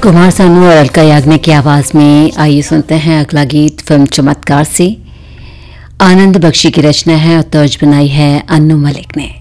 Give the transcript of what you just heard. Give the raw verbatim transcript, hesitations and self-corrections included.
कुमार सानू और अलका याग्निक की आवाज में आइए सुनते हैं अगला गीत फिल्म चमत्कार से। आनंद बख्शी की रचना है और तर्ज बनाई है अन्नू मलिक ने।